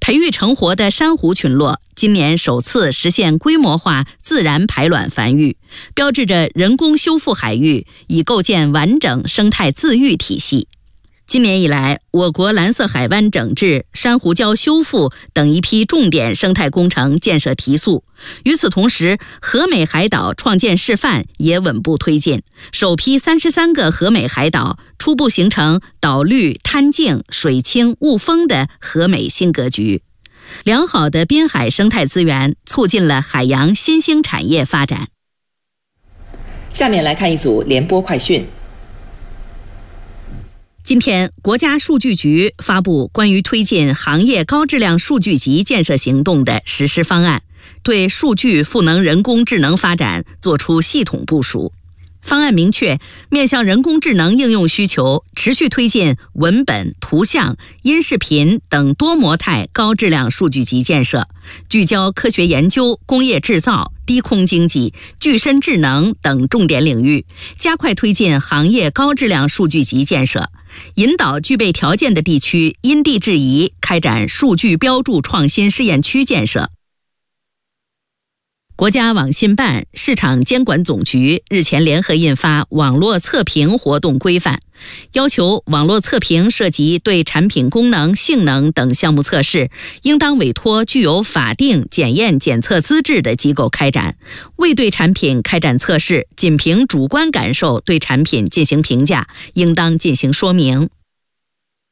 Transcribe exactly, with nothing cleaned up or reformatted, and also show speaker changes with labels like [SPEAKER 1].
[SPEAKER 1] 培育成活的珊瑚群落今年首次实现规模化自然排卵繁育，标志着人工修复海域已构建完整生态自愈体系。今年以来，我国蓝色海湾整治、珊瑚礁修复等一批重点生态工程建设提速。与此同时，和美海岛创建示范也稳步推进，首批三十三个和美海岛初步形成岛绿、滩净、水清、雾丰的和美新格局。良好的滨海生态资源促进了海洋新兴产业发展。
[SPEAKER 2] 下面来看一组联播快讯。
[SPEAKER 1] 今天，国家数据局发布关于推进行业高质量数据集建设行动的实施方案，对数据赋能人工智能发展作出系统部署。方案明确，面向人工智能应用需求，持续推进文本、图像、音视频等多模态高质量数据集建设，聚焦科学研究、工业制造、低空经济、具身智能等重点领域，加快推进行业高质量数据集建设，引导具备条件的地区因地制宜开展数据标注创新试验区建设。国家网信办、市场监管总局日前联合印发《网络测评活动规范》，要求网络测评涉及对产品功能、性能等项目测试，应当委托具有法定检验检测资质的机构开展；未对产品开展测试，仅凭主观感受对产品进行评价，应当进行说明。